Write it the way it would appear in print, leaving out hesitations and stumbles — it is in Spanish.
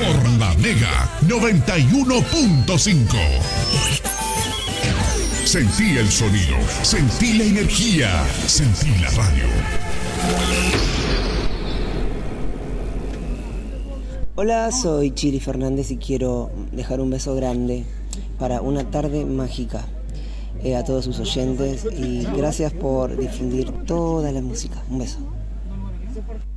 por la Mega 91.5. Sentí el sonido, sentí la energía, sentí la radio. Hola, soy Chiri Fernández y quiero dejar un beso grande para una tarde mágica a todos sus oyentes y gracias por difundir toda la música. Un beso.